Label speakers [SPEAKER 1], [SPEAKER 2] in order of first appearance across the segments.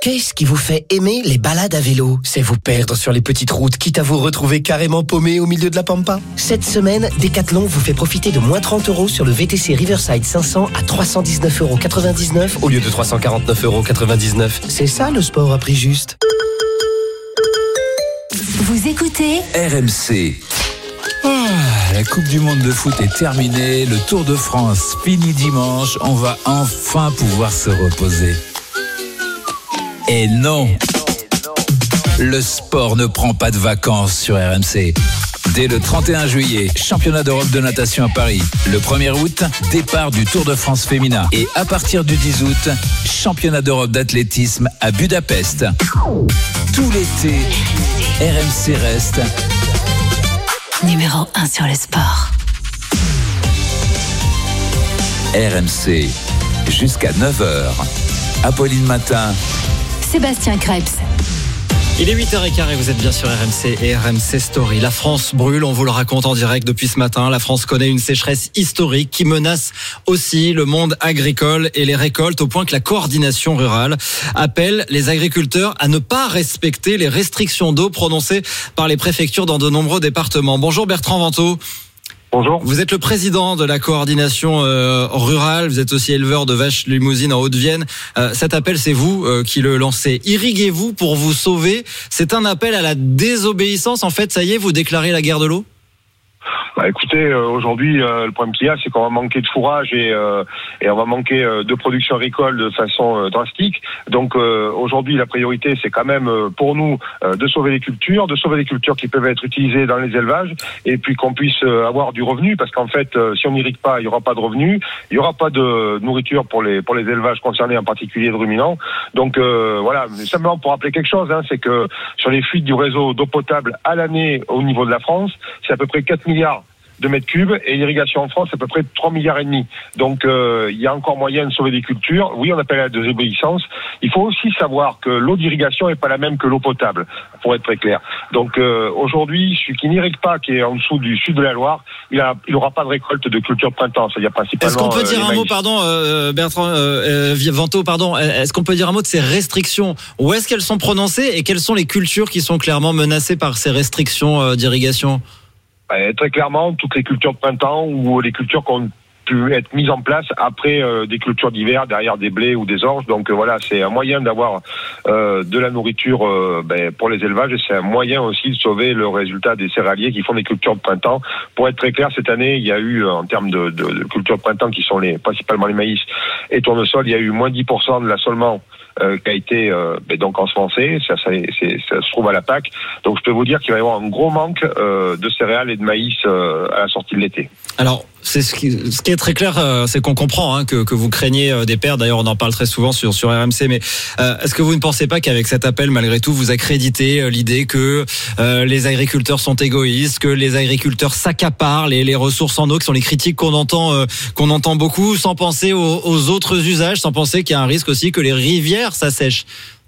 [SPEAKER 1] Qu'est-ce qui vous fait aimer les balades à vélo? C'est vous perdre sur les petites routes, quitte à vous retrouver carrément paumé au milieu de la pampa. Cette semaine, Decathlon vous fait profiter de moins 30 € sur le VTC Riverside 500 à 319,99 € au lieu de 349,99 €. C'est ça le sport à prix juste.
[SPEAKER 2] Vous écoutez
[SPEAKER 3] RMC. La Coupe du Monde de foot est terminée, le Tour de France fini dimanche, on va enfin pouvoir se reposer. Et non, le sport ne prend pas de vacances sur RMC. Dès le 31 juillet, championnat d'Europe de natation à Paris. Le 1er août, départ du Tour de France féminin. Et à partir du 10 août, championnat d'Europe d'athlétisme à Budapest. Tout l'été, RMC reste
[SPEAKER 2] numéro 1 sur le sport.
[SPEAKER 3] RMC, jusqu'à 9h. Apolline Matin.
[SPEAKER 2] Sébastien Krebs.
[SPEAKER 4] Il est 8h15 et vous êtes bien sur RMC et RMC Story. La France brûle, on vous le raconte en direct depuis ce matin. La France connaît une sécheresse historique qui menace aussi le monde agricole et les récoltes, au point que la coordination rurale appelle les agriculteurs à ne pas respecter les restrictions d'eau prononcées par les préfectures dans de nombreux départements. Bonjour Bertrand Vantaux.
[SPEAKER 5] Bonjour.
[SPEAKER 4] Vous êtes le président de la coordination rurale, vous êtes aussi éleveur de vaches limousines en Haute-Vienne. Cet appel, c'est vous qui le lancez. Irriguez-vous pour vous sauver. C'est un appel à la désobéissance. En fait, ça y est, vous déclarez la guerre de l'eau ?
[SPEAKER 5] Écoutez, aujourd'hui, le problème qu'il y a, c'est qu'on va manquer de fourrage et on va manquer de production agricole de façon drastique. Donc aujourd'hui, la priorité, c'est quand même pour nous de sauver les cultures qui peuvent être utilisées dans les élevages, et puis qu'on puisse avoir du revenu, parce qu'en fait, si on n'irrigue pas, il n'y aura pas de revenu, il n'y aura pas de nourriture pour les élevages concernés, en particulier de ruminants. Donc voilà, mais simplement pour rappeler quelque chose, c'est que sur les fuites du réseau d'eau potable à l'année au niveau de la France, c'est à peu près 4 milliards de mètres cubes, et l'irrigation en France, c'est à peu près 3,5 milliards. Donc, il y a encore moyen de sauver des cultures. Oui, on appelle à la désobéissance. Il faut aussi savoir que l'eau d'irrigation n'est pas la même que l'eau potable, pour être très clair. Donc, aujourd'hui, celui qui n'irrigue pas, qui est en dessous du sud de la Loire, il aura pas de récolte de culture de printemps. C'est-à-dire principalement.
[SPEAKER 4] Est-ce qu'on peut dire un mot, Bertrand Vantaux, est-ce qu'on peut dire un mot de ces restrictions? Où est-ce qu'elles sont prononcées et quelles sont les cultures qui sont clairement menacées par ces restrictions d'irrigation?
[SPEAKER 5] Très clairement, toutes les cultures de printemps ou les cultures qui ont pu être mises en place après des cultures d'hiver, derrière des blés ou des orges. Donc voilà, c'est un moyen d'avoir de la nourriture pour les élevages, et c'est un moyen aussi de sauver le résultat des céréaliers qui font des cultures de printemps. Pour être très clair, cette année, il y a eu, en termes de cultures de printemps qui sont principalement les maïs et tournesol, il y a eu moins 10% de l'assolement qui a été donc ensemencé. Ça se trouve à la PAC. Donc je peux vous dire qu'il va y avoir un gros manque de céréales et de maïs à la sortie de l'été.
[SPEAKER 4] Alors, c'est ce qui est très clair, c'est qu'on comprend que vous craignez des pertes. D'ailleurs, on en parle très souvent sur RMC. Mais est-ce que vous ne pensez pas qu'avec cet appel, malgré tout, vous accréditez l'idée que les agriculteurs sont égoïstes, que les agriculteurs s'accaparent les ressources en eau, qui sont les critiques qu'on entend beaucoup, sans penser aux autres usages, sans penser qu'il y a un risque aussi que les rivières s'assèchent?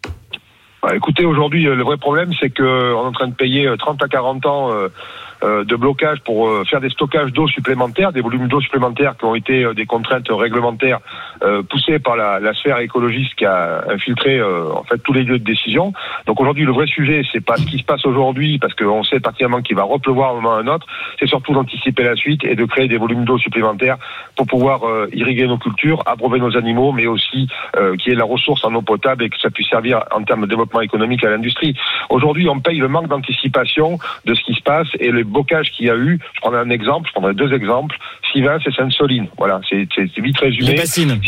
[SPEAKER 5] Écoutez, aujourd'hui, le vrai problème, c'est qu'on est en train de payer 30 à 40 ans de blocage pour faire des stockages d'eau supplémentaires, des volumes d'eau supplémentaires qui ont été des contraintes réglementaires poussées par la sphère écologiste qui a infiltré en fait tous les lieux de décision. Donc aujourd'hui, le vrai sujet, c'est pas ce qui se passe aujourd'hui, parce qu'on sait pertinemment qu'il va repleuvoir à un moment ou à un autre. C'est surtout d'anticiper la suite et de créer des volumes d'eau supplémentaires pour pouvoir irriguer nos cultures, abreuver nos animaux, mais aussi qu'il y ait la ressource en eau potable et que ça puisse servir en termes de développement économique à l'industrie. Aujourd'hui, on paye le manque d'anticipation de ce qui se passe et le blocage qu'il y a eu. Je prendrai deux exemples. Sivins et Sainte-Soline. Voilà, c'est vite résumé.
[SPEAKER 4] Les bassines.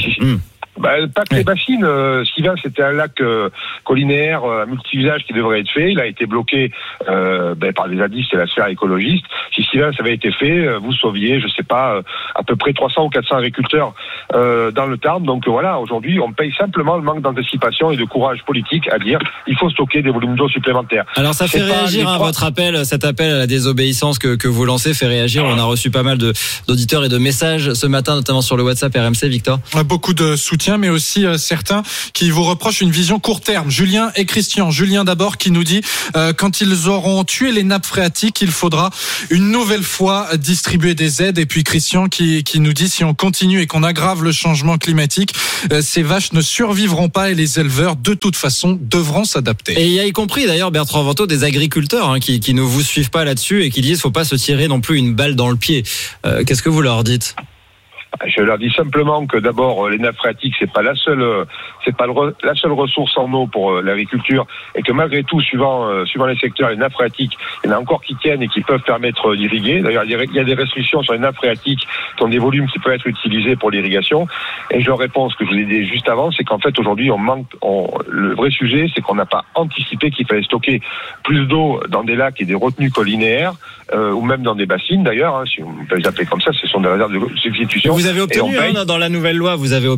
[SPEAKER 5] Pas que les bassines. Sivins, c'était un lac collinaire à multi-usages qui devrait être fait. Il a été bloqué par les zadistes et la sphère écologiste. Si Sivins avait été fait, vous sauviez, je sais pas, à peu près 300 ou 400 agriculteurs dans le Tarn. Donc voilà, aujourd'hui, on paye simplement le manque d'anticipation et de courage politique à dire il faut stocker des volumes d'eau supplémentaires. Alors
[SPEAKER 4] ça fait réagir votre appel, cet appel à la désobéissance que vous lancez fait réagir. On a reçu pas mal d'auditeurs et de messages ce matin, notamment sur le WhatsApp RMC, Victor.
[SPEAKER 6] Beaucoup de soutien soutien, mais aussi certains qui vous reprochent une vision court terme. Julien et Christian. Julien d'abord qui nous dit quand ils auront tué les nappes phréatiques, il faudra une nouvelle fois distribuer des aides. Et puis Christian qui nous dit si on continue et qu'on aggrave le changement climatique, ces vaches ne survivront pas et les éleveurs de toute façon devront s'adapter.
[SPEAKER 4] Et il y a y compris d'ailleurs Bertrand Vantaux des agriculteurs qui ne vous suivent pas là-dessus et qui disent faut pas se tirer non plus une balle dans le pied. Qu'est-ce que vous leur dites ?
[SPEAKER 5] Je leur dis simplement que d'abord les nappes phréatiques c'est pas la seule ressource en eau pour l'agriculture et que malgré tout suivant les secteurs les nappes phréatiques il y en a encore qui tiennent et qui peuvent permettre d'irriguer. D'ailleurs il y a des restrictions sur les nappes phréatiques qui ont des volumes qui peuvent être utilisés pour l'irrigation et je leur réponds ce que je vous ai dit juste avant, c'est qu'en fait aujourd'hui le vrai sujet c'est qu'on n'a pas anticipé qu'il fallait stocker plus d'eau dans des lacs et des retenues collinaires ou même dans des bassines d'ailleurs, si on peut les appeler comme ça, ce sont des réserves de substitution.
[SPEAKER 4] Vous avez obtenu dans la nouvelle loi,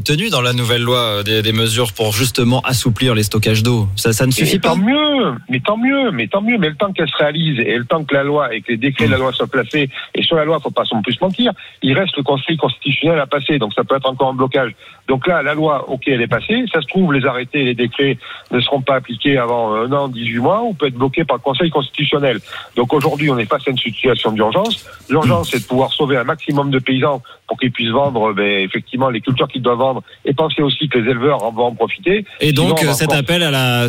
[SPEAKER 4] des mesures pour justement assouplir les stockages d'eau. Ça ne suffit pas.
[SPEAKER 5] Tant mieux. Mais le temps qu'elle se réalise et le temps que la loi et que les décrets de la loi soient placés, et sur la loi, faut pas non plus mentir, il reste le Conseil constitutionnel à passer, donc ça peut être encore un blocage. Donc là, la loi, ok, elle est passée. Ça se trouve, les arrêtés et les décrets ne seront pas appliqués avant 1 an, 18 mois, ou peut être bloqués par le Conseil constitutionnel. Donc aujourd'hui, on est face à une situation d'urgence. L'urgence, c'est de pouvoir sauver un maximum de paysans pour qu'ils puissent vendre effectivement les cultures qu'ils doivent vendre et penser aussi que les éleveurs vont en profiter.
[SPEAKER 4] Et donc cet appel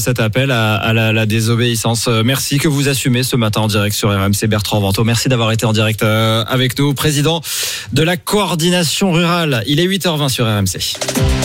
[SPEAKER 4] à la désobéissance, merci que vous assumez ce matin en direct sur RMC. Bertrand Vantaux, merci d'avoir été en direct avec nous, président de la coordination rurale. Il est 8h20 sur RMC.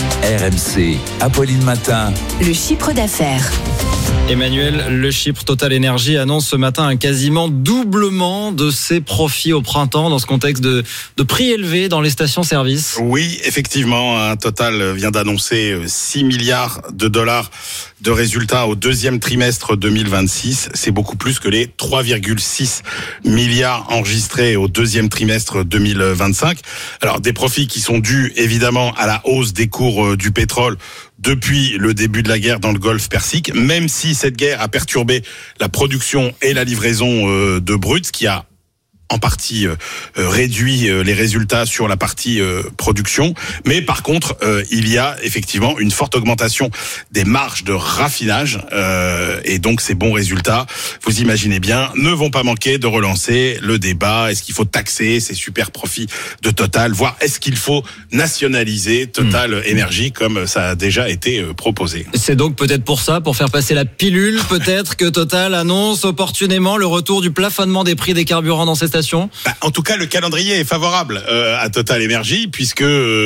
[SPEAKER 3] RMC, Apolline Matin.
[SPEAKER 2] Le chiffre d'affaires.
[SPEAKER 4] Emmanuel, le Chypre Total Energy annonce ce matin un quasiment doublement de ses profits au printemps dans ce contexte de prix élevés dans les stations-service.
[SPEAKER 7] Oui, effectivement, Total vient d'annoncer 6 milliards de dollars de résultats au deuxième trimestre 2026. C'est beaucoup plus que les 3,6 milliards enregistrés au deuxième trimestre 2025. Alors, des profits qui sont dus évidemment à la hausse des cours du pétrole depuis le début de la guerre dans le Golfe Persique, même si cette guerre a perturbé la production et la livraison de brut, ce qui a en partie réduit les résultats sur la partie production. Mais par contre, il y a effectivement une forte augmentation des marges de raffinage et donc ces bons résultats, vous imaginez bien, ne vont pas manquer de relancer le débat. Est-ce qu'il faut taxer ces super profits de Total, voire est-ce qu'il faut nationaliser Total Energy comme ça a déjà été proposé?
[SPEAKER 4] C'est donc peut-être pour ça, pour faire passer la pilule, peut-être que Total annonce opportunément le retour du plafonnement des prix des carburants dans ces stations.
[SPEAKER 7] En tout cas, le calendrier est favorable à Total Energy puisque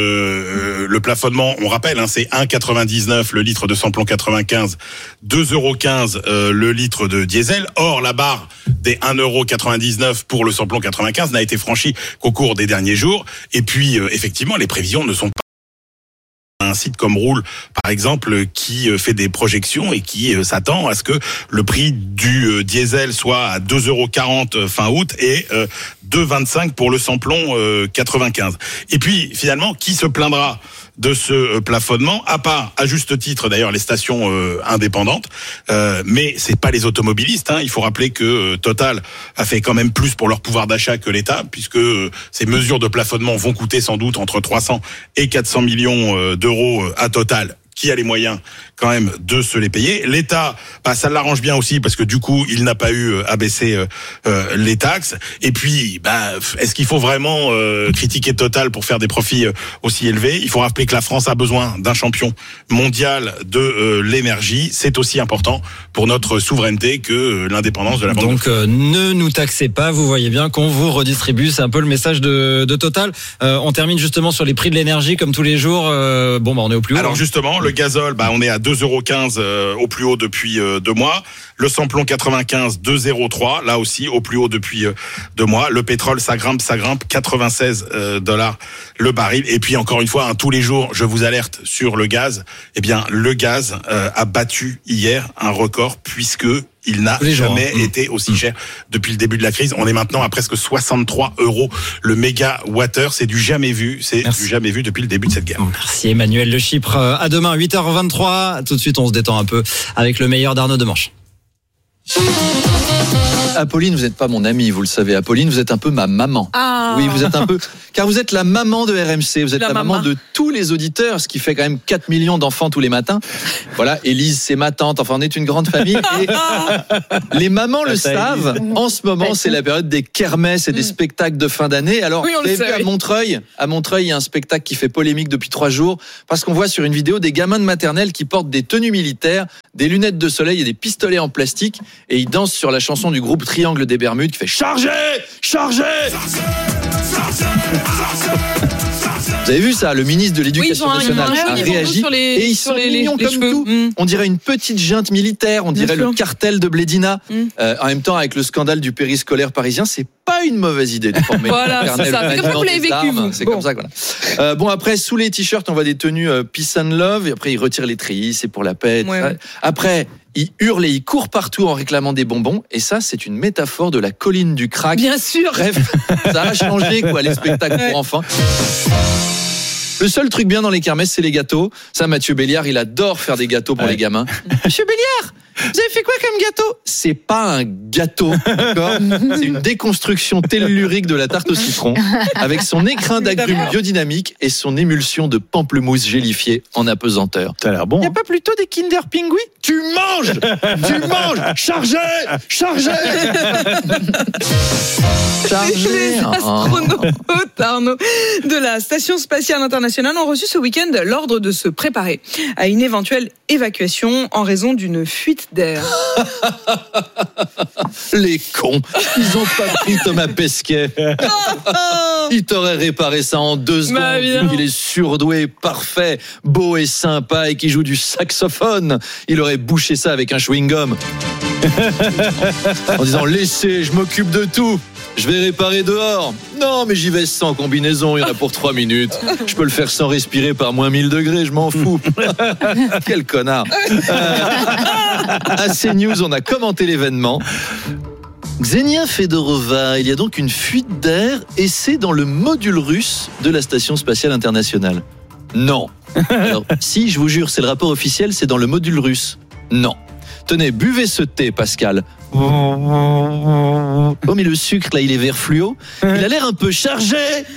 [SPEAKER 7] le plafonnement, on rappelle, c'est 1,99 le litre de samplon 95, 2,15 le litre de diesel. Or, la barre des 1,99 pour le samplon 95 n'a été franchie qu'au cours des derniers jours. Et puis, effectivement, les prévisions ne sont pas. Un site comme Roule, par exemple, qui fait des projections et qui s'attend à ce que le prix du diesel soit à 2,40 € fin août et 2,25 pour le samplon 95. Et puis, finalement, qui se plaindra de ce plafonnement, à part, à juste titre d'ailleurs, les stations indépendantes, mais c'est pas les automobilistes. Il faut rappeler que Total a fait quand même plus pour leur pouvoir d'achat que l'État, puisque ces mesures de plafonnement vont coûter sans doute entre 300 et 400 millions d'euros à Total, qui a les moyens quand même de se les payer. L'État, ça l'arrange bien aussi parce que du coup, il n'a pas eu à baisser les taxes. Et puis, est-ce qu'il faut vraiment critiquer Total pour faire des profits aussi élevés? Il faut rappeler que la France a besoin d'un champion mondial de l'énergie. C'est aussi important pour notre souveraineté que l'indépendance de la banque.
[SPEAKER 4] Donc, ne nous taxez pas. Vous voyez bien qu'on vous redistribue. C'est un peu le message de Total. On termine justement sur les prix de l'énergie comme tous les jours. On est au plus haut.
[SPEAKER 7] Alors justement, le gazole, on est à 2,15 € au plus haut depuis 2 mois. Le samplon 95, 2,03 €, là aussi au plus haut depuis 2 mois. Le pétrole, ça grimpe, 96 $ le baril. Et puis encore une fois, tous les jours, je vous alerte sur le gaz. Eh bien, le gaz a battu hier un record puisque il n'a jamais été aussi cher depuis le début de la crise. On est maintenant à presque 63 € le mégawattheure. C'est du jamais vu. Du jamais vu depuis le début de cette guerre.
[SPEAKER 4] Merci Emmanuel Le Chypre. À demain, 8h23. Tout de suite, on se détend un peu avec le meilleur d'Arnaud Demanche.
[SPEAKER 8] Apolline, vous n'êtes pas mon amie, vous le savez. Apolline, vous êtes un peu ma maman.
[SPEAKER 9] Ah.
[SPEAKER 8] Oui, vous êtes un peu... Car vous êtes la maman de RMC, vous êtes la maman de tous les auditeurs, ce qui fait quand même 4 millions d'enfants tous les matins. Voilà, Élise, c'est ma tante, enfin on est une grande famille. Et les mamans le savent, en ce moment c'est la période des kermesses et des spectacles de fin d'année. Alors,
[SPEAKER 9] oui,
[SPEAKER 8] vous avez vu à Montreuil, il y a un spectacle qui fait polémique depuis 3 jours, parce qu'on voit sur une vidéo des gamins de maternelle qui portent des tenues militaires, des lunettes de soleil et des pistolets en plastique, et ils dansent sur la chanson du groupe Triangle des Bermudes qui fait « Chargez ! Chargez !» Vous avez vu ça, le ministre de l'Éducation nationale a réagi et ils sont mignons comme tout. On dirait une petite junte militaire, on dirait le cartel de Blédina. En même temps, avec le scandale du périscolaire parisien, c'est pas une mauvaise idée de former.
[SPEAKER 9] Voilà, c'est ça. C'est comme vous l'avez vécu, vous.
[SPEAKER 8] C'est comme ça, voilà. Bon, après, sous les t-shirts, on voit des tenues peace and love, et après, ils retirent les treillis, c'est pour la paix. Ouais. Après, ils hurlent et ils courent partout en réclamant des bonbons, et ça, c'est une métaphore de la colline du crack.
[SPEAKER 9] Bien sûr.
[SPEAKER 8] Bref, ça a changé, quoi, les spectacles pour enfants. Le seul truc bien dans les kermesses, c'est les gâteaux. Ça, Mathieu Béliard, il adore faire des gâteaux pour les gamins. Monsieur Béliard, vous avez fait quoi comme gâteau ? C'est pas un gâteau, d'accord ? C'est une déconstruction tellurique de la tarte au citron, avec son écrin d'agrumes biodynamique et son émulsion de pamplemousse gélifiée en apesanteur.
[SPEAKER 10] Ça a l'air bon.
[SPEAKER 8] Y a pas plutôt des Kinder Pingui ? Tu manges ! Chargez ! Chargez !
[SPEAKER 9] Les astronautes, Arnaud, de la Station Spatiale Internationale ont reçu ce week-end l'ordre de se préparer à une éventuelle évacuation en raison d'une fuite d'air.
[SPEAKER 8] Les cons, ils ont pas pris Thomas Pesquet. Il t'aurait réparé ça en 2 secondes. Il est surdoué, parfait, beau et sympa et qui joue du saxophone. Il aurait bouché ça avec un chewing-gum. En disant, laissez, je m'occupe de tout. Je vais réparer dehors. Non, mais j'y vais sans combinaison, il y en a pour 3 minutes. Je peux le faire sans respirer par moins 1000 degrés, je m'en fous. Quel connard. À CNews, on a commenté l'événement. Xenia Fedorova, il y a donc une fuite d'air et c'est dans le module russe de la Station Spatiale Internationale. Non. Alors, si, je vous jure, c'est le rapport officiel, c'est dans le module russe. Non. Tenez, buvez ce thé, Pascal. Oh, mais le sucre, là, il est vert fluo. Il a l'air un peu chargé.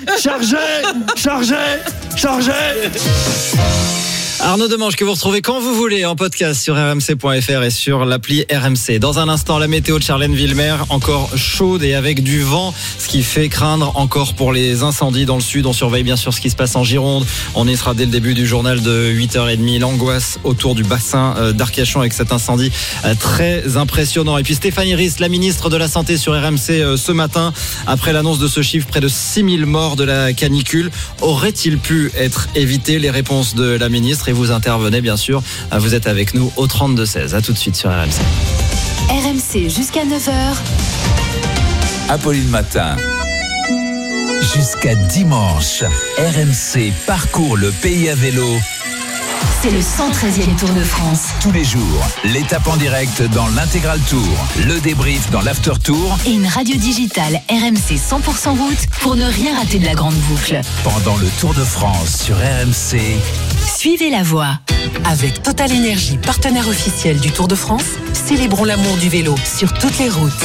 [SPEAKER 4] Arnaud Demange, que vous retrouvez quand vous voulez en podcast sur rmc.fr et sur l'appli RMC. Dans un instant, la météo de Charlène Villemer, encore chaude et avec du vent, ce qui fait craindre encore pour les incendies dans le sud. On surveille bien sûr ce qui se passe en Gironde. On y sera dès le début du journal de 8h30. L'angoisse autour du bassin d'Arcachon avec cet incendie très impressionnant. Et puis Stéphanie Rist, la ministre de la Santé sur RMC ce matin, après l'annonce de ce chiffre, près de 6000 morts de la canicule. Aurait-il pu être évité? Les réponses de la ministre. Et vous intervenez bien sûr, vous êtes avec nous au 32-16. A tout de suite sur RMC.
[SPEAKER 2] RMC jusqu'à 9h.
[SPEAKER 3] Apolline Matin. Jusqu'à dimanche, RMC parcourt le pays à vélo.
[SPEAKER 2] C'est le 113e Tour de France.
[SPEAKER 3] Tous les jours, l'étape en direct dans l'intégral tour, le débrief dans l'after tour
[SPEAKER 2] et une radio digitale RMC 100% route pour ne rien rater de la grande boucle.
[SPEAKER 3] Pendant le Tour de France sur RMC,
[SPEAKER 2] suivez la voie.
[SPEAKER 11] Avec Total Énergie, partenaire officiel du Tour de France, célébrons l'amour du vélo sur toutes les routes.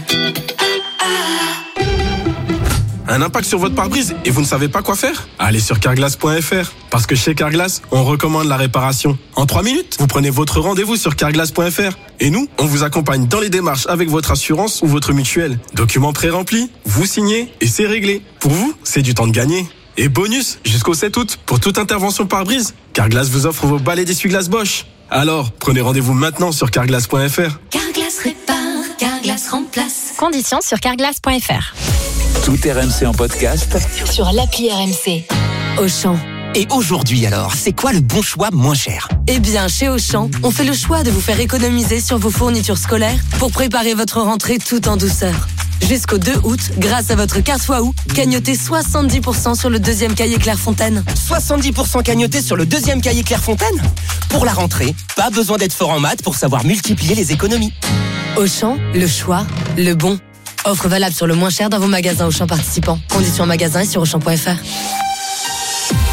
[SPEAKER 12] Un impact sur votre pare-brise et vous ne savez pas quoi faire ? Allez sur carglass.fr. Parce que chez Carglass, on recommande la réparation. En 3 minutes, vous prenez votre rendez-vous sur carglass.fr. Et nous, on vous accompagne dans les démarches avec votre assurance ou votre mutuelle. Documents pré-remplis, vous signez et c'est réglé. Pour vous, c'est du temps de gagner. Et bonus, jusqu'au 7 août, pour toute intervention pare-brise, Carglass vous offre vos balais d'essuie-glace Bosch. Alors, prenez rendez-vous maintenant sur carglass.fr.
[SPEAKER 2] Carglass répare, Carglass remplace.
[SPEAKER 13] Conditions sur carglass.fr.
[SPEAKER 3] Tout RMC en podcast
[SPEAKER 2] sur l'appli RMC.
[SPEAKER 1] Auchan. Et aujourd'hui alors, c'est quoi le bon choix moins cher ?
[SPEAKER 11] Eh bien, chez Auchan, on fait le choix de vous faire économiser sur vos fournitures scolaires pour préparer votre rentrée tout en douceur. Jusqu'au 2 août, grâce à votre carte Waouh, cagnotez 70% sur le 2e cahier Clairefontaine.
[SPEAKER 1] 70% cagnoté sur le 2e cahier Clairefontaine ? Pour la rentrée, pas besoin d'être fort en maths pour savoir multiplier les économies.
[SPEAKER 11] Auchan, le choix, le bon. Offre valable sur le moins cher dans vos magasins Auchan participants. Conditions en magasin et sur Auchan.fr.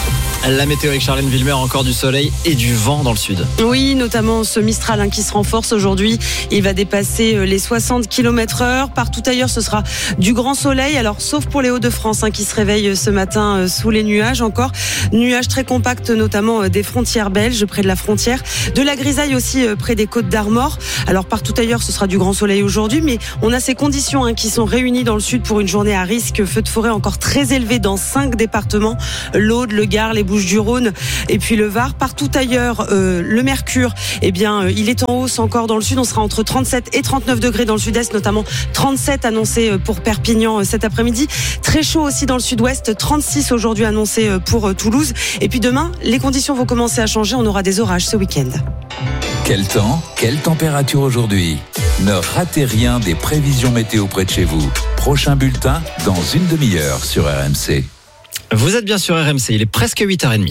[SPEAKER 4] La météo avec Charlène Villemer, encore du soleil et du vent dans le sud.
[SPEAKER 11] Oui, notamment ce Mistral qui se renforce aujourd'hui. Il va dépasser les 60 km/h. Partout ailleurs, ce sera du grand soleil. Alors, sauf pour les Hauts-de-France qui se réveillent ce matin sous les nuages. Encore nuages très compacts, notamment des frontières belges, près de la frontière. De la grisaille aussi près des Côtes d'Armor. Alors, partout ailleurs, ce sera du grand soleil aujourd'hui. Mais on a ces conditions qui sont réunies dans le sud pour une journée à risque. Feu de forêt encore très élevé dans 5 départements. L'Aude, le Gard, les Bouches-du-Rhône et puis le Var. Partout ailleurs, le mercure, il est en hausse encore dans le sud. On sera entre 37 et 39 degrés dans le sud-est, notamment 37 annoncés pour Perpignan cet après-midi. Très chaud aussi dans le sud-ouest, 36 aujourd'hui annoncés pour Toulouse. Et puis demain, les conditions vont commencer à changer. On aura des orages ce week-end.
[SPEAKER 3] Quel temps, quelle température aujourd'hui? Ne ratez rien des prévisions météo près de chez vous. Prochain bulletin dans une demi-heure sur RMC.
[SPEAKER 4] Vous êtes bien sur RMC, il est presque 8h30.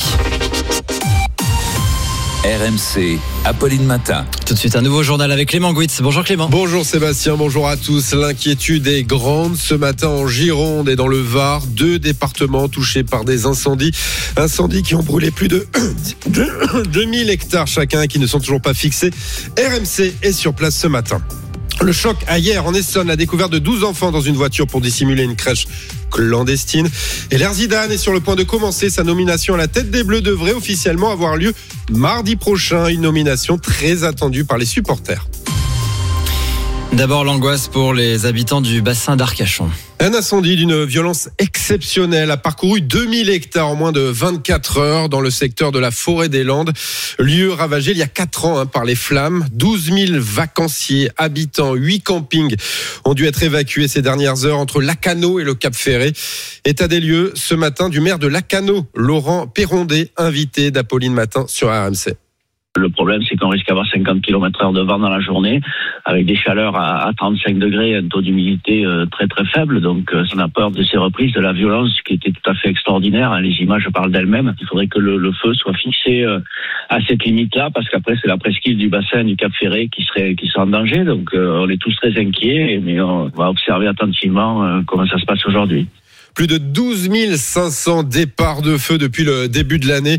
[SPEAKER 3] RMC, Apolline Matin.
[SPEAKER 4] Tout de suite, un nouveau journal avec Clément Gouitz. Bonjour Clément.
[SPEAKER 10] Bonjour Sébastien, bonjour à tous. L'inquiétude est grande ce matin en Gironde et dans le Var. 2 départements touchés par des incendies. Incendies qui ont brûlé plus de 2000 hectares chacun et qui ne sont toujours pas fixés. RMC est sur place ce matin. Le choc à hier en Essonne, la découverte de 12 enfants dans une voiture pour dissimuler une crèche clandestine. Et l'Air Zidane est sur le point de commencer sa nomination à la tête des Bleus, devrait officiellement avoir lieu mardi prochain. Une nomination très attendue par les supporters.
[SPEAKER 4] D'abord l'angoisse pour les habitants du bassin d'Arcachon.
[SPEAKER 10] Un incendie d'une violence exceptionnelle a parcouru 2000 hectares en moins de 24 heures dans le secteur de la Forêt des Landes. Lieu ravagé il y a 4 ans par les flammes. 12 000 vacanciers, habitants, 8 campings ont dû être évacués ces dernières heures entre Lacanau et le Cap Ferré. État des lieux ce matin du maire de Lacanau, Laurent Perrondet, invité d'Apolline Matin sur RMC.
[SPEAKER 14] Le problème, c'est qu'on risque d'avoir 50 km/h de vent dans la journée, avec des chaleurs à 35 degrés, un taux d'humidité très très faible. Donc, on a peur de ces reprises, de la violence qui était tout à fait extraordinaire. Les images parlent d'elles-mêmes. Il faudrait que le feu soit fixé à cette limite-là, parce qu'après, c'est la presqu'île du bassin du Cap Ferré qui serait en danger. Donc, on est tous très inquiets, mais on va observer attentivement comment ça se passe aujourd'hui.
[SPEAKER 10] Plus de 12 500 départs de feu depuis le début de l'année.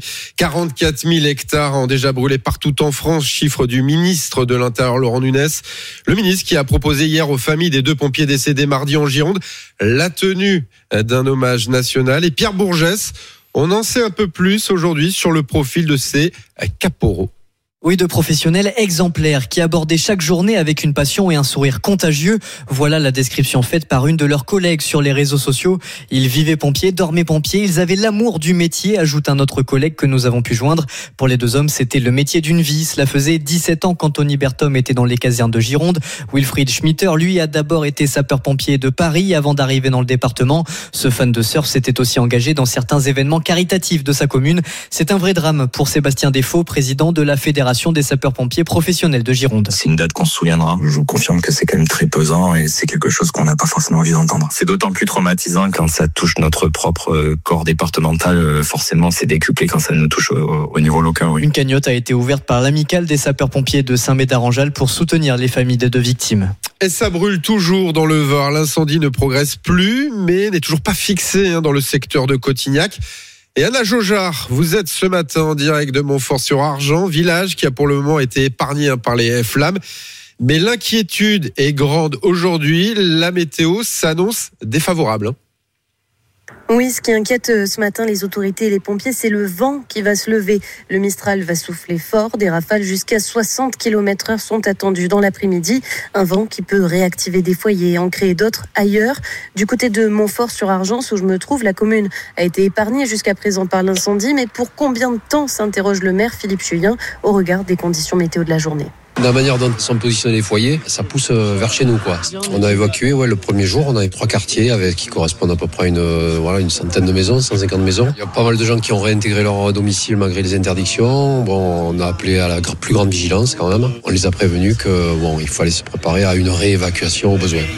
[SPEAKER 10] 44 000 hectares ont déjà brûlé partout en France, chiffre du ministre de l'Intérieur Laurent Nunez. Le ministre qui a proposé hier aux familles des 2 pompiers décédés mardi en Gironde la tenue d'un hommage national. Et Pierre Bourgès, on en sait un peu plus aujourd'hui sur le profil de ces caporaux.
[SPEAKER 15] Oui, de professionnels exemplaires qui abordaient chaque journée avec une passion et un sourire contagieux. Voilà la description faite par une de leurs collègues sur les réseaux sociaux. Ils vivaient pompiers, dormaient pompiers, ils avaient l'amour du métier, ajoute un autre collègue que nous avons pu joindre. Pour les 2 hommes, c'était le métier d'une vie. Cela faisait 17 ans qu'Anthony Berthom était dans les casernes de Gironde. Wilfried Schmitter, lui, a d'abord été sapeur-pompier de Paris avant d'arriver dans le département. Ce fan de surf s'était aussi engagé dans certains événements caritatifs de sa commune. C'est un vrai drame pour Sébastien Desfaux, président de la Fédération des sapeurs-pompiers professionnels de Gironde.
[SPEAKER 16] C'est une date qu'on se souviendra. Je vous confirme que c'est quand même très pesant et c'est quelque chose qu'on n'a pas forcément envie d'entendre. C'est d'autant plus traumatisant quand ça touche notre propre corps départemental. Forcément, c'est décuplé quand ça nous touche au niveau local. Oui.
[SPEAKER 15] Une cagnotte a été ouverte par l'amicale des sapeurs-pompiers de Saint-Médard-en-Jalles pour soutenir les familles des 2 victimes.
[SPEAKER 10] Et ça brûle toujours dans le Var. L'incendie ne progresse plus, mais n'est toujours pas fixé dans le secteur de Cotignac. Et Anna Jaujard, vous êtes ce matin en direct de Montfort-sur-Argent, village qui a pour le moment été épargné par les flammes. Mais l'inquiétude est grande aujourd'hui. La météo s'annonce défavorable.
[SPEAKER 17] Oui, ce qui inquiète ce matin les autorités et les pompiers, c'est le vent qui va se lever. Le Mistral va souffler fort. Des rafales jusqu'à 60 km/h sont attendues dans l'après-midi. Un vent qui peut réactiver des foyers et en créer d'autres ailleurs. Du côté de Montfort-sur-Argence, où je me trouve, la commune a été épargnée jusqu'à présent par l'incendie. Mais pour combien de temps, s'interroge le maire Philippe Chuyen au regard des conditions météo de la journée.
[SPEAKER 18] La manière dont sont positionnés les foyers, ça pousse vers chez nous, quoi. On a évacué, le premier jour, on avait 3 quartiers qui correspondent à peu près à une centaine de maisons, 150 maisons. Il y a pas mal de gens qui ont réintégré leur domicile malgré les interdictions. Bon, on a appelé à la plus grande vigilance quand même. On les a prévenus il fallait se préparer à une réévacuation au besoin.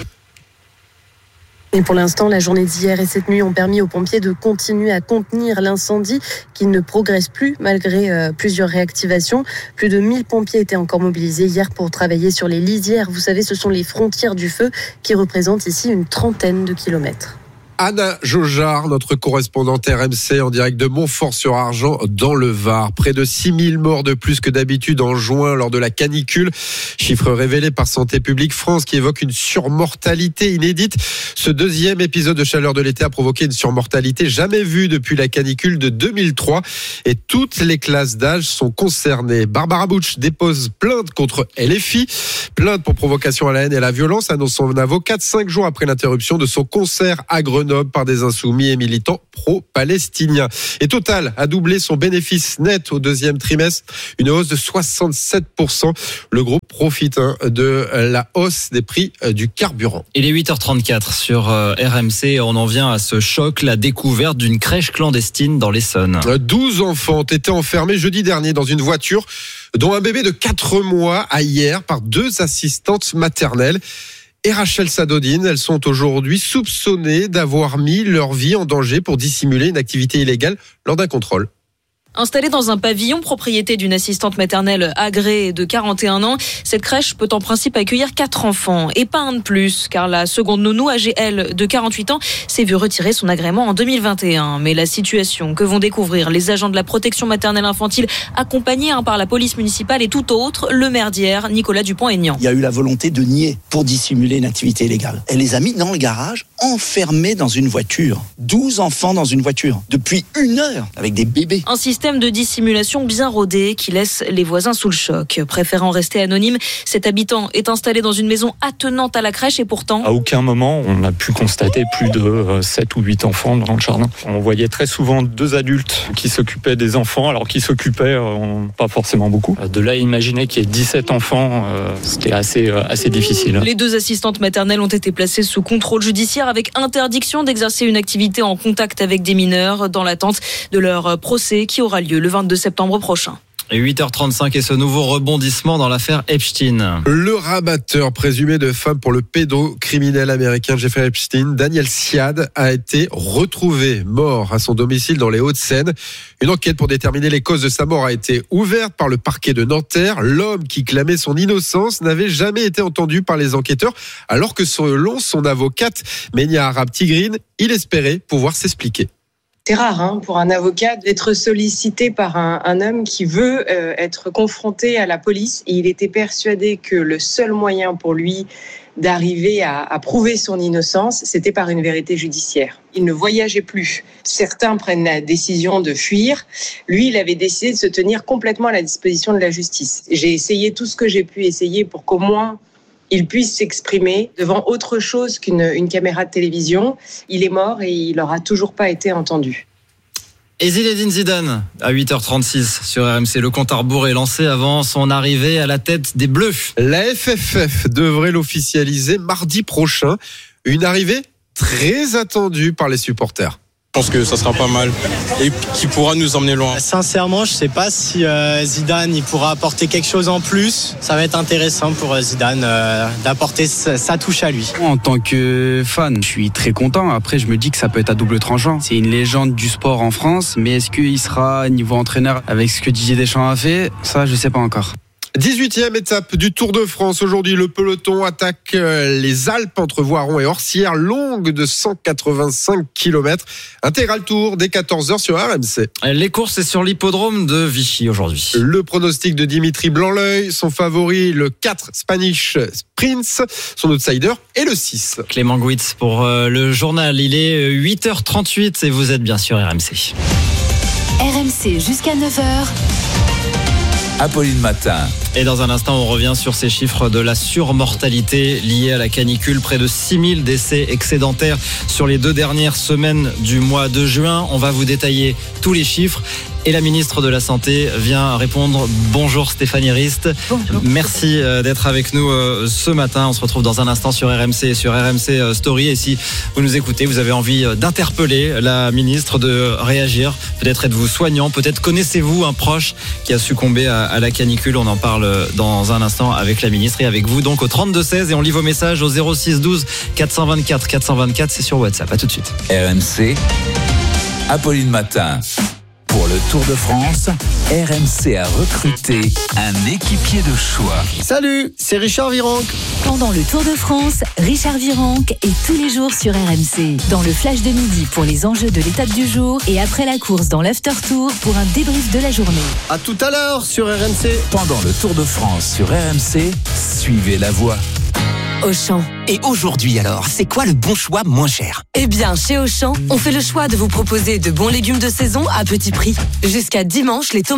[SPEAKER 17] Et pour l'instant, la journée d'hier et cette nuit ont permis aux pompiers de continuer à contenir l'incendie qui ne progresse plus malgré plusieurs réactivations. Plus de 1000 pompiers étaient encore mobilisés hier pour travailler sur les lisières. Vous savez, ce sont les frontières du feu qui représentent ici une 30aine de kilomètres.
[SPEAKER 10] Anna Jaugeard, notre correspondante RMC en direct de Montfort-sur-Argent dans le Var. Près de 6000 morts de plus que d'habitude en juin lors de la canicule. Chiffre révélé par Santé publique France qui évoque une surmortalité inédite. Ce deuxième épisode de chaleur de l'été a provoqué une surmortalité jamais vue depuis la canicule de 2003 et toutes les classes d'âge sont concernées. Barbara Butch dépose plainte contre LFI, plainte pour provocation à la haine et à la violence, annonce son avocate 5 jours après l'interruption de son concert à Grenoble par des insoumis et militants pro-palestiniens. Et Total a doublé son bénéfice net au deuxième trimestre, une hausse de 67%. Le groupe profite de la hausse des prix du carburant.
[SPEAKER 4] Il est 8h34 sur RMC. On en vient à ce choc, la découverte d'une crèche clandestine dans l'Essonne.
[SPEAKER 10] 12 enfants ont été enfermés jeudi dernier dans une voiture, dont un bébé de 4 mois à hier par 2 assistantes maternelles. Et Rachel Sadodine, elles sont aujourd'hui soupçonnées d'avoir mis leur vie en danger pour dissimuler une activité illégale lors d'un contrôle.
[SPEAKER 19] Installée dans un pavillon propriété d'une assistante maternelle agréée de 41 ans, cette crèche peut en principe accueillir 4 enfants et pas un de plus, car la seconde nounou, âgée elle de 48 ans, s'est vue retirer son agrément en 2021. Mais la situation que vont découvrir les agents de la protection maternelle infantile, accompagnés par la police municipale, est tout autre. Le maire d'hier, Nicolas Dupont-Aignan.
[SPEAKER 20] Il y a eu la volonté de nier pour dissimuler une activité illégale. Elle les a mis dans le garage, enfermés dans une voiture. 12 enfants dans une voiture, depuis 1 heure, avec des bébés.
[SPEAKER 19] Un système de dissimulation bien rodé qui laisse les voisins sous le choc. Préférant rester anonyme, cet habitant est installé dans une maison attenante à la crèche et pourtant...
[SPEAKER 21] À aucun moment, on a pu constater plus de 7 ou 8 enfants dans le jardin. On voyait très souvent 2 adultes qui s'occupaient des enfants, alors qu'ils s'occupaient pas forcément beaucoup. De là à imaginer qu'il y ait 17 enfants, c'était assez difficile.
[SPEAKER 19] Les 2 assistantes maternelles ont été placées sous contrôle judiciaire avec interdiction d'exercer une activité en contact avec des mineurs dans l'attente de leur procès qui aura lieu le 22 septembre prochain.
[SPEAKER 4] Et 8h35 et ce nouveau rebondissement dans l'affaire Epstein.
[SPEAKER 10] Le rabatteur présumé de femme pour le pédocriminel américain Jeffrey Epstein, Daniel Siad, a été retrouvé mort à son domicile dans les Hauts-de-Seine. Une enquête pour déterminer les causes de sa mort a été ouverte par le parquet de Nanterre. L'homme qui clamait son innocence n'avait jamais été entendu par les enquêteurs, alors que selon son avocate, Ménia Arab Tigrine, il espérait pouvoir s'expliquer.
[SPEAKER 22] C'est rare pour un avocat d'être sollicité par un homme qui veut être confronté à la police. Et il était persuadé que le seul moyen pour lui d'arriver à prouver son innocence, c'était par une vérité judiciaire. Il ne voyageait plus. Certains prennent la décision de fuir. Lui, il avait décidé de se tenir complètement à la disposition de la justice. J'ai essayé tout ce que j'ai pu essayer pour qu'au moins il puisse s'exprimer devant autre chose qu'une caméra de télévision. Il est mort et il n'aura toujours pas été entendu.
[SPEAKER 4] Et Zinedine Zidane, à 8h36 sur RMC. Le compte à rebours est lancé avant son arrivée à la tête des Bleus.
[SPEAKER 10] La FFF devrait l'officialiser mardi prochain. Une arrivée très attendue par les supporters.
[SPEAKER 23] Je pense que ça sera pas mal et qui pourra nous emmener loin.
[SPEAKER 24] Sincèrement, je ne sais pas si Zidane il pourra apporter quelque chose en plus. Ça va être intéressant pour Zidane d'apporter sa touche à lui.
[SPEAKER 25] En tant que fan, je suis très content. Après, je me dis que ça peut être à double tranchant. C'est une légende du sport en France, mais est-ce qu'il sera niveau entraîneur avec ce que Didier Deschamps a fait ? Ça, je ne sais pas encore.
[SPEAKER 10] 18e étape du Tour de France. Aujourd'hui, le peloton attaque les Alpes entre Voiron et Orsières, longue de 185 km. Intégral Tour dès 14h sur RMC.
[SPEAKER 4] Les courses, c'est sur l'hippodrome de Vichy aujourd'hui.
[SPEAKER 10] Le pronostic de Dimitri Blanc-L'Œil, son favori, le 4 Spanish Prince, son outsider et le 6.
[SPEAKER 4] Clément Gouitz pour le journal. Il est 8h38 et vous êtes bien sûr RMC.
[SPEAKER 2] RMC jusqu'à 9h.
[SPEAKER 3] Apolline Matin.
[SPEAKER 4] Et dans un instant, on revient sur ces chiffres de la surmortalité liée à la canicule. Près de 6000 décès excédentaires sur les 2 dernières semaines du mois de juin. On va vous détailler tous les chiffres. Et la ministre de la Santé vient répondre. Bonjour Stéphanie Rist.
[SPEAKER 19] Bonjour.
[SPEAKER 4] Merci d'être avec nous ce matin. On se retrouve dans un instant sur RMC et sur RMC Story. Et si vous nous écoutez, vous avez envie d'interpeller la ministre, de réagir. Peut-être êtes-vous soignant, peut-être connaissez-vous un proche qui a succombé à la canicule. On en parle dans un instant avec la ministre et avec vous. Donc au 32-16 et on lit vos messages au 06-12 424 424. C'est sur WhatsApp. À tout de suite.
[SPEAKER 3] RMC, Apolline Matin. Pour le Tour de France, RMC a recruté un équipier de choix.
[SPEAKER 5] Salut, c'est Richard Virenque.
[SPEAKER 2] Pendant le Tour de France, Richard Virenque est tous les jours sur RMC. Dans le flash de midi pour les enjeux de l'étape du jour et après la course dans l'after tour pour un débrief de la journée.
[SPEAKER 5] À tout à l'heure sur RMC.
[SPEAKER 3] Pendant le Tour de France sur RMC, suivez la voie.
[SPEAKER 11] Auchan.
[SPEAKER 1] Et aujourd'hui alors, c'est quoi le bon choix moins cher?
[SPEAKER 11] Eh bien, chez Auchan, on fait le choix de vous proposer de bons légumes de saison à petit prix. Jusqu'à dimanche, les tomates